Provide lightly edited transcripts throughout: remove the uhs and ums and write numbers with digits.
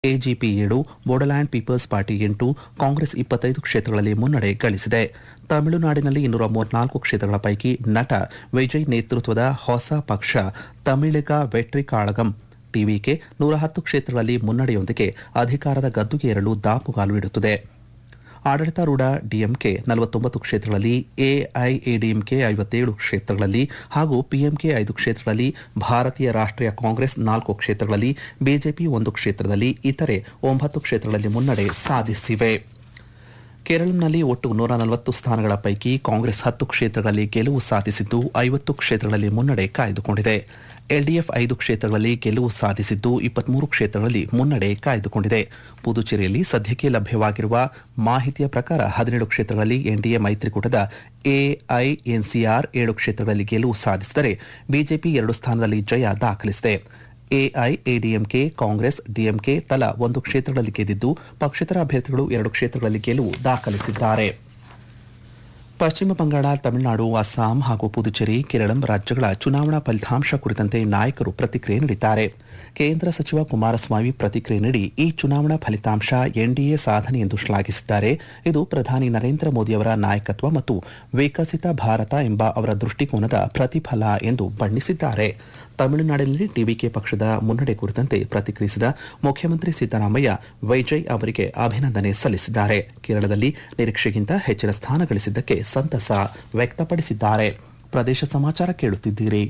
EGP 7, Bodoland people's party 8, Congress 25 ಕ್ಷೇತ್ರಗಳಲ್ಲಿ ಮುನ್ನಡೆ ಗಳಿಸಿದೆ. ತಮಿಳುನಾಡಿನಲ್ಲಿ 234 ಕ್ಷೇತ್ರಗಳ ಪೈಕಿ ನಟ ವಿಜಯ್ ನೇತೃತ್ವದ ಹೊಸ ಪಕ್ಷ ತಮಿಳಿಗ ವೆಟ್ರಿ ಕಾಳಗಂ ಟಿವಿಕೆ 110 ಕ್ಷೇತ್ರಗಳಲ್ಲಿ ಮುನ್ನಡೆಯೊಂದಿಗೆ ಅಧಿಕಾರದ ಗದ್ದುಗೆ ಏರಲು ದಾಪುಗಾಲು ಇಡುತ್ತದೆ. ಆಡಳಿತಾರೂಢ ಡಿಎಂಕೆ 49 ಕ್ಷೇತ್ರಗಳಲ್ಲಿ, ಎಐಎಡಿಎಂಕೆ 57 ಕ್ಷೇತ್ರಗಳಲ್ಲಿ ಹಾಗೂ ಪಿಎಂಕೆ 5 ಕ್ಷೇತ್ರಗಳಲ್ಲಿ, ಭಾರತೀಯ ರಾಷ್ಟ್ರೀಯ ಕಾಂಗ್ರೆಸ್ 4 ಕ್ಷೇತ್ರಗಳಲ್ಲಿ, ಬಿಜೆಪಿ 1 ಕ್ಷೇತ್ರದಲ್ಲಿ, ಇತರೆ 9 ಕ್ಷೇತ್ರಗಳಲ್ಲಿ ಮುನ್ನಡೆ ಸಾಧಿಸಿವೆ. ಕೇರಳಂನಲ್ಲಿ ಒಟ್ಟು 140 ಸ್ಥಾನಗಳ ಪೈಕಿ ಕಾಂಗ್ರೆಸ್ 10 ಕ್ಷೇತ್ರಗಳಲ್ಲಿ ಗೆಲುವು ಸಾಧಿಸಿದ್ದು 50 ಕ್ಷೇತ್ರಗಳಲ್ಲಿ ಮುನ್ನಡೆ ಕಾಯ್ದುಕೊಂಡಿದೆ. ಎಲ್ಡಿಎಫ್ 5 ಕ್ಷೇತ್ರಗಳಲ್ಲಿ ಗೆಲುವು ಸಾಧಿಸಿದ್ದು 23 ಕ್ಷೇತ್ರಗಳಲ್ಲಿ ಮುನ್ನಡೆ ಕಾಯ್ದುಕೊಂಡಿದೆ. ಪುದುಚೇರಿಯಲ್ಲಿ ಸದ್ಯಕ್ಕೆ ಲಭ್ಯವಾಗಿರುವ ಮಾಹಿತಿಯ ಪ್ರಕಾರ 17 ಕ್ಷೇತ್ರಗಳಲ್ಲಿ ಎನ್ಡಿಎ ಮೈತ್ರಿಕೂಟದ ಎಐಎನ್ಸಿಆರ್ 7 ಕ್ಷೇತ್ರಗಳಲ್ಲಿ ಗೆಲುವು ಸಾಧಿಸಿದರೆ ಬಿಜೆಪಿ 2 ಸ್ಥಾನದಲ್ಲಿ ಜಯ ದಾಖಲಿಸಿದೆ. ಎಐಎಡಿಎಂಕೆ, ಕಾಂಗ್ರೆಸ್, ಡಿಎಂಕೆ ತಲಾ 1 ಕ್ಷೇತ್ರಗಳಲ್ಲಿ ಗೆದ್ದಿದ್ದು ಪಕ್ಷೇತರ ಅಭ್ಯರ್ಥಿಗಳು 2 ಕ್ಷೇತ್ರಗಳಲ್ಲಿ ಗೆಲುವು ದಾಖಲಿಸಿದ್ದಾರೆ. ಪಶ್ಚಿಮ ಬಂಗಾಳ, ತಮಿಳುನಾಡು, ಅಸ್ಸಾಂ ಹಾಗೂ ಪುದುಚೇರಿ, ಕೇರಳಂ ರಾಜ್ಯಗಳ ಚುನಾವಣಾ ಫಲಿತಾಂಶ ಕುರಿತಂತೆ ನಾಯಕರು ಪ್ರತಿಕ್ರಿಯೆ ನೀಡಿದ್ದಾರೆ. ಕೇಂದ್ರ ಸಚಿವ ಕುಮಾರಸ್ವಾಮಿ ಪ್ರತಿಕ್ರಿಯೆ ನೀಡಿ ಈ ಚುನಾವಣಾ ಫಲಿತಾಂಶ ಎನ್ಡಿಎ ಸಾಧನೆ ಎಂದು ಶ್ಲಾಘಿಸಿದ್ದಾರೆ. ಇದು ಪ್ರಧಾನಿ ನರೇಂದ್ರ ಮೋದಿಯವರ ನಾಯಕತ್ವ ಮತ್ತು ವಿಕಸಿತ ಭಾರತ ಎಂಬ ಅವರ ದೃಷ್ಟಿಕೋನದ ಪ್ರತಿಫಲ ಎಂದು ಬಣ್ಣಿಸಿದ್ದಾರೆ. ತಮಿಳುನಾಡಿನಲ್ಲಿ ಟಿವಿಕೆ ಪಕ್ಷದ ಮುನ್ನಡೆ ಕುರಿತಂತೆ ಪ್ರತಿಕ್ರಿಯಿಸಿದ ಮುಖ್ಯಮಂತ್ರಿ ಸಿದ್ದರಾಮಯ್ಯ ವಿಜಯ್ ಅವರಿಗೆ ಅಭಿನಂದನೆ ಸಲ್ಲಿಸಿದ್ದಾರೆ. ಕೇರಳದಲ್ಲಿ ನಿರೀಕ್ಷೆಗಿಂತ ಹೆಚ್ಚಿನ ಸ್ಥಾನ ಗಳಿಸಿದ್ದಕ್ಕೆ ಸಂತಸ ವ್ಯಕ್ತಪಡಿಸಿದ್ದಾರೆ. ಪ್ರದೇಶ ಸಮಾಚಾರ ಕೇಳುತ್ತಿದ್ದೀರಿ.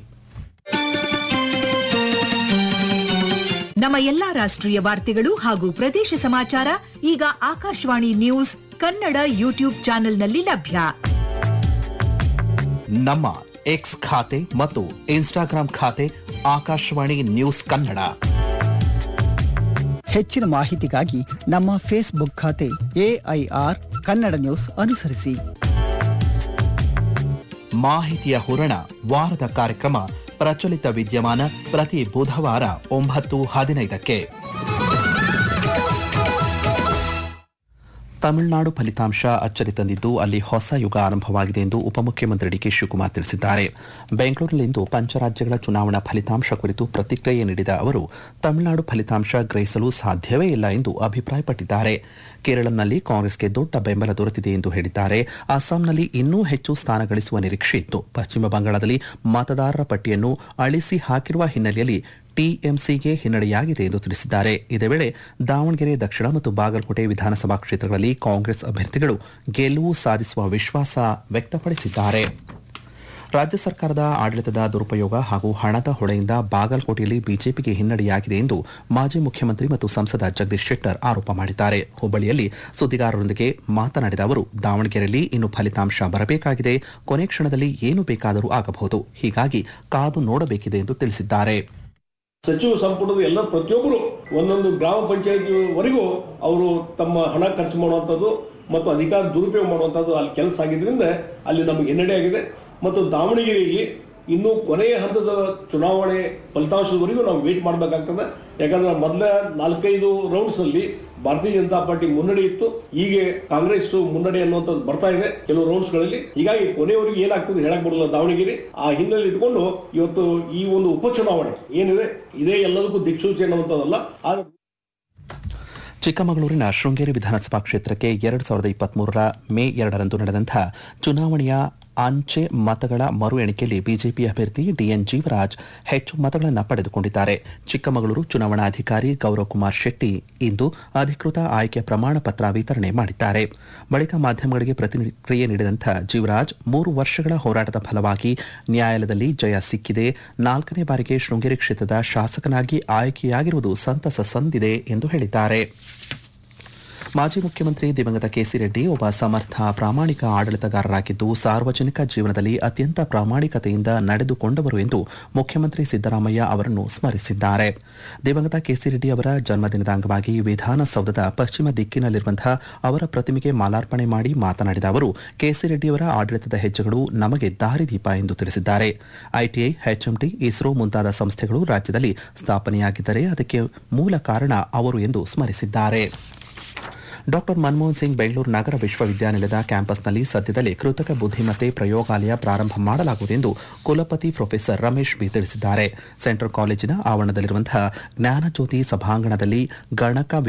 ನಮ್ಮ ಎಲ್ಲಾ ರಾಷ್ಟ್ರೀಯ ವಾರ್ತೆಗಳು ಹಾಗೂ ಪ್ರದೇಶ ಸಮಾಚಾರ ಈಗ ಆಕಾಶವಾಣಿ ನ್ಯೂಸ್ ಕನ್ನಡ ಯೂಟ್ಯೂಬ್ ಚಾನೆಲ್ನಲ್ಲಿ ಲಭ್ಯ. ನಮ್ಮ ಎಕ್ಸ್ ಖಾತೆ ಮತ್ತು ಇನ್ಸ್ಟಾಗ್ರಾಂ ಖಾತೆ ಆಕಾಶವಾಣಿ ನ್ಯೂಸ್ ಕನ್ನಡ. ಹೆಚ್ಚಿನ ಮಾಹಿತಿಗಾಗಿ ನಮ್ಮ ಫೇಸ್ಬುಕ್ ಖಾತೆ ಎಐಆರ್ ಕನ್ನಡ ನ್ಯೂಸ್ ಅನುಸರಿಸಿ. ಮಾಹಿತಿಯ ಹೂರಣ ವಾರದ ಕಾರ್ಯಕ್ರಮ ಪ್ರಚಲಿತ ವಿದ್ಯಮಾನ ಪ್ರತಿ ಬುಧವಾರ 9:15ಕ್ಕೆ. ತಮಿಳುನಾಡು ಫಲಿತಾಂಶ ಅಚ್ಚರಿ ತಂದಿದ್ದು ಅಲ್ಲಿ ಹೊಸ ಯುಗ ಆರಂಭವಾಗಿದೆ ಎಂದು ಉಪಮುಖ್ಯಮಂತ್ರಿ ಡಿಕೆ ಶಿವಕುಮಾರ್ ತಿಳಿಸಿದ್ದಾರೆ. ಬೆಂಗಳೂರಿನಲ್ಲಿಂದು ಪಂಚರಾಜ್ಯಗಳ ಚುನಾವಣಾ ಫಲಿತಾಂಶ ಕುರಿತು ಪ್ರತಿಕ್ರಿಯೆ ನೀಡಿದ ಅವರು ತಮಿಳುನಾಡು ಫಲಿತಾಂಶ ಗ್ರಹಿಸಲು ಸಾಧ್ಯವೇ ಇಲ್ಲ ಎಂದು ಅಭಿಪ್ರಾಯಪಟ್ಟಿದ್ದಾರೆ. ಕೇರಳಂನಲ್ಲಿ ಕಾಂಗ್ರೆಸ್ಗೆ ದೊಡ್ಡ ಬೆಂಬಲ ದೊರೆತಿದೆ ಎಂದು ಹೇಳಿದ್ದಾರೆ. ಅಸ್ಸಾಂನಲ್ಲಿ ಇನ್ನೂ ಹೆಚ್ಚು ಸ್ಥಾನ ಗಳಿಸುವ ನಿರೀಕ್ಷೆ ಇತ್ತು. ಪಶ್ಚಿಮ ಬಂಗಾಳದಲ್ಲಿ ಮತದಾರರ ಪಟ್ಟಿಯನ್ನು ಅಳಿಸಿ ಹಾಕಿರುವ ಹಿನ್ನೆಲೆಯಲ್ಲಿ ಟಿಎಂಸಿಗೆ ಹಿನ್ನಡೆಯಾಗಿದೆ ಎಂದು ತಿಳಿಸಿದ್ದಾರೆ. ಇದೇ ವೇಳೆ ದಾವಣಗೆರೆ ದಕ್ಷಿಣ ಮತ್ತು ಬಾಗಲಕೋಟೆ ವಿಧಾನಸಭಾ ಕ್ಷೇತ್ರಗಳಲ್ಲಿ ಕಾಂಗ್ರೆಸ್ ಅಭ್ಯರ್ಥಿಗಳು ಗೆಲುವು ಸಾಧಿಸುವ ವಿಶ್ವಾಸ ವ್ಯಕ್ತಪಡಿಸಿದ್ದಾರೆ. ರಾಜ್ಯ ಸರ್ಕಾರದ ಆಡಳಿತದ ದುರುಪಯೋಗ ಹಾಗೂ ಹಣದ ಹೊಳೆಯಿಂದ ಬಾಗಲಕೋಟೆಯಲ್ಲಿ ಬಿಜೆಪಿಗೆ ಹಿನ್ನಡೆಯಾಗಿದೆ ಎಂದು ಮಾಜಿ ಮುಖ್ಯಮಂತ್ರಿ ಮತ್ತು ಸಂಸದ ಜಗದೀಶ್ ಶೆಟ್ಟರ್ ಆರೋಪ ಮಾಡಿದ್ದಾರೆ. ಹುಬ್ಬಳ್ಳಿಯಲ್ಲಿ ಸುದ್ದಿಗಾರರೊಂದಿಗೆ ಮಾತನಾಡಿದ ಅವರು, ದಾವಣಗೆರೆಯಲ್ಲಿ ಇನ್ನು ಫಲಿತಾಂಶ ಬರಬೇಕಾಗಿದೆ. ಕೊನೆ ಕ್ಷಣದಲ್ಲಿ ಏನು ಬೇಕಾದರೂ ಆಗಬಹುದು. ಹೀಗಾಗಿ ಕಾದು ನೋಡಬೇಕಿದೆ ಎಂದು ತಿಳಿಸಿದ್ದಾರೆ. ಸಚಿವ ಸಂಪುಟದ ಎಲ್ಲ ಪ್ರತಿಯೊಬ್ಬರು ಒಂದೊಂದು ಗ್ರಾಮ ಪಂಚಾಯತ್ ವರೆಗೂ ಅವರು ತಮ್ಮ ಹಣ ಖರ್ಚು ಮಾಡುವಂಥದ್ದು ಮತ್ತು ಅಧಿಕಾರ ದುರುಪಯೋಗ ಮಾಡುವಂಥದ್ದು ಅಲ್ಲಿ ಕೆಲಸ ಆಗಿದ್ರಿಂದ ಅಲ್ಲಿ ನಮಗೆ ಹಿನ್ನಡೆ ಆಗಿದೆ. ಮತ್ತು ದಾವಣಗೆರೆಯಲ್ಲಿ ಇನ್ನೂ ಕೊನೆಯ ಹಂತದ ಚುನಾವಣೆ ಫಲಿತಾಂಶದವರೆಗೂ ನಾವು ವೇಟ್ ಮಾಡಬೇಕಾಗ್ತದೆ. ಯಾಕಂದ್ರೆ ಮೊದಲ 4-5 ರೌಂಡ್ಸ್ ಅಲ್ಲಿ ಭಾರತೀಯ ಜನತಾ ಪಾರ್ಟಿ ಮುನ್ನಡೆ ಇತ್ತು. ಈಗ ಕಾಂಗ್ರೆಸ್ ಮುನ್ನಡೆ ಅನ್ನುವಂಥದ್ದು ಬರ್ತಾ ಇದೆ ಕೆಲವು ರೌಂಡ್ಸ್ ಗಳಲ್ಲಿ. ಹೀಗಾಗಿ ಕೊನೆಯವರೆಗೂ ಏನಾಗ್ತದೆ ಹೇಳಕ್ ಬರಲ್ಲ ದಾವಣಗೆರೆ. ಆ ಹಿನ್ನೆಲೆ ಇಟ್ಕೊಂಡು ಇವತ್ತು ಈ ಒಂದು ಉಪಚುನಾವಣೆ ಏನಿದೆ ಇದೇ ಎಲ್ಲದಕ್ಕೂ ದಿಕ್ಸೂಚಿ ಅನ್ನುವಂಥದ್ದಲ್ಲ. ಆದ್ರೆ ಚಿಕ್ಕಮಗಳೂರಿನ ಶೃಂಗೇರಿ ವಿಧಾನಸಭಾ ಕ್ಷೇತ್ರಕ್ಕೆ 2023 ಮೇ 2ರಂದು ನಡೆದಂತಹ ಚುನಾವಣೆಯ ಅಂಚೆ ಮತಗಳ ಮರು ಎಣಿಕೆಯಲ್ಲಿ ಬಿಜೆಪಿ ಅಭ್ಯರ್ಥಿ ಡಿಎನ್ ಜೀವರಾಜ್ ಹೆಚ್ಚು ಮತಗಳನ್ನು ಪಡೆದುಕೊಂಡಿದ್ದಾರೆ. ಚಿಕ್ಕಮಗಳೂರು ಚುನಾವಣಾಧಿಕಾರಿ ಗೌರವ್ ಕುಮಾರ್ ಶೆಟ್ಟಿ ಇಂದು ಅಧಿಕೃತ ಆಯ್ಕೆ ಪ್ರಮಾಣ ಪತ್ರ ವಿತರಣೆ ಮಾಡಿದ್ದಾರೆ. ಬಳಿಕ ಮಾಧ್ಯಮಗಳಿಗೆ ಪ್ರತಿಕ್ರಿಯೆ ನೀಡಿದಂತಹ ಜೀವರಾಜ್ 3 ವರ್ಷಗಳ ಹೋರಾಟದ ಫಲವಾಗಿ ನ್ಯಾಯಾಲಯದಲ್ಲಿ ಜಯ ಸಿಕ್ಕಿದೆ. 4ನೇ ಬಾರಿಗೆ ಶೃಂಗೇರಿ ಕ್ಷೇತ್ರದ ಶಾಸಕನಾಗಿ ಆಯ್ಕೆಯಾಗಿರುವುದು ಸಂತಸ ಸಂದಿದೆ ಎಂದು ಹೇಳಿದ್ದಾರೆ. ಮಾಜಿ ಮುಖ್ಯಮಂತ್ರಿ ದಿವಂಗತ ಕೆಸಿ ರೆಡ್ಡಿ ಒಬ್ಬ ಸಮರ್ಥ ಪ್ರಾಮಾಣಿಕ ಆಡಳಿತಗಾರರಾಗಿದ್ದು ಸಾರ್ವಜನಿಕ ಜೀವನದಲ್ಲಿ ಅತ್ಯಂತ ಪ್ರಾಮಾಣಿಕತೆಯಿಂದ ನಡೆದುಕೊಂಡವರು ಎಂದು ಮುಖ್ಯಮಂತ್ರಿ ಸಿದ್ದರಾಮಯ್ಯ ಅವರನ್ನು ಸ್ಮರಿಸಿದ್ದಾರೆ. ದಿವಂಗತ ಕೆಸಿ ರೆಡ್ಡಿ ಅವರ ಜನ್ಮದಿನದ ಅಂಗವಾಗಿ ವಿಧಾನಸೌಧದ ಪಶ್ಚಿಮ ದಿಕ್ಕಿನಲ್ಲಿರುವಂತಹ ಅವರ ಪ್ರತಿಮೆಗೆ ಮಾಲಾರ್ಪಣೆ ಮಾಡಿ ಮಾತನಾಡಿದ ಅವರು, ಕೆಸಿ ರೆಡ್ಡಿಯವರ ಆಡಳಿತದ ಹೆಜ್ಜೆಗಳು ನಮಗೆ ದಾರಿದೀಪ ಎಂದು ತಿಳಿಸಿದ್ದಾರೆ. ಐಟಿಐ, ಎಚ್ಎಂಟಿ, ಇಸ್ರೋ ಮುಂತಾದ ಸಂಸ್ಥೆಗಳು ರಾಜ್ಯದಲ್ಲಿ ಸ್ಥಾಪನೆಯಾಗಿದ್ದರೆ ಅದಕ್ಕೆ ಮೂಲ ಕಾರಣ ಅವರು ಎಂದು ಸ್ಮರಿಸಿದ್ದಾರೆ. ಡಾಕ್ಟರ್ ಮನಮೋಹನ್ ಸಿಂಗ್ ಬೆಂಗಳೂರು ನಗರ ವಿಶ್ವವಿದ್ಯಾನಿಲಯದ ಕ್ಯಾಂಪಸ್ನಲ್ಲಿ ಸದ್ಯದಲ್ಲೇ ಕೃತಕ ಬುದ್ಧಿಮತ್ತೆ ಪ್ರಯೋಗಾಲಯ ಪ್ರಾರಂಭ ಮಾಡಲಾಗುವುದು ಎಂದು ಕುಲಪತಿ ಪ್ರೊಫೆಸರ್ ರಮೇಶ್ ಬಿ ತಿಳಿಸಿದ್ದಾರೆ. ಸೆಂಟ್ರಲ್ ಕಾಲೇಜಿನ ಆವರಣದಲ್ಲಿರುವಂತಹ ಜ್ಞಾನಜ್ಯೋತಿ ಸಭಾಂಗಣದಲ್ಲಿ ಗಣಕ